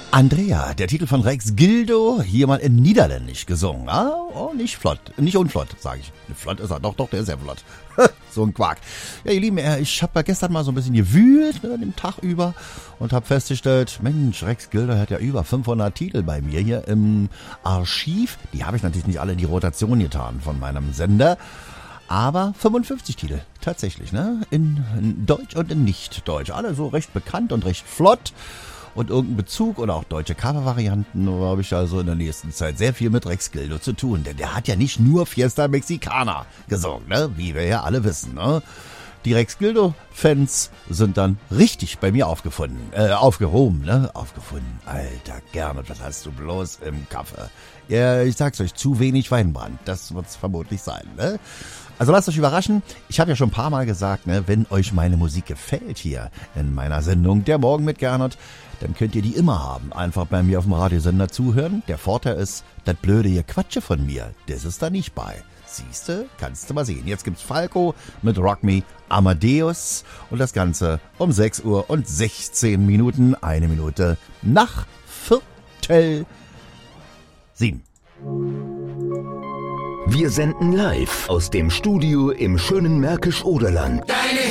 Andrea, der Titel von Rex Gildo, hier mal in Niederländisch gesungen. Oh, nicht flott, nicht unflott, sage ich. Flott ist er, doch, der ist ja flott. So ein Quark. Ja, ihr Lieben, ich habe gestern mal so ein bisschen gewühlt, den Tag über, und habe festgestellt, Mensch, Rex Gildo hat ja über 500 Titel bei mir hier im Archiv. Die habe ich natürlich nicht alle in die Rotation getan von meinem Sender. Aber 55 Titel, tatsächlich, ne? In Deutsch und in Nicht-Deutsch. Alle so recht bekannt und recht flott. Und irgendein Bezug oder auch deutsche Covervarianten, habe ich also in der nächsten Zeit sehr viel mit Rex Gildo zu tun. Denn der hat ja nicht nur Fiesta Mexicana gesungen, ne? Wie wir ja alle wissen, ne? Die Rex Gildo-Fans sind dann richtig bei mir aufgehoben, ne? Aufgefunden. Alter, Gernot, was hast du bloß im Kaffee? Ja, ich sag's euch, zu wenig Weinbrand. Das wird's vermutlich sein, ne? Also lasst euch überraschen. Ich habe ja schon ein paar Mal gesagt, ne, wenn euch meine Musik gefällt hier in meiner Sendung Der Morgen mit Gernot, dann könnt ihr die immer haben. Einfach bei mir auf dem Radiosender zuhören. Der Vorteil ist, das blöde Gequatsche von mir, das ist da nicht bei. Siehste, kannst du mal sehen. Jetzt gibt's Falco mit Rock Me Amadeus und das Ganze um 6 Uhr und 16 Minuten, 1 Minute nach 7:15. Wir senden live aus dem Studio im schönen Märkisch-Oderland.